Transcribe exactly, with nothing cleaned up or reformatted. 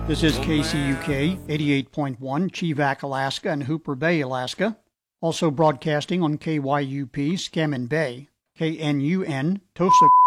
This is K C U K eighty-eight point one, Chevak, Alaska, and Hooper Bay, Alaska. Also broadcasting on K Y U P, Scammon Bay, K N U N, Tosa,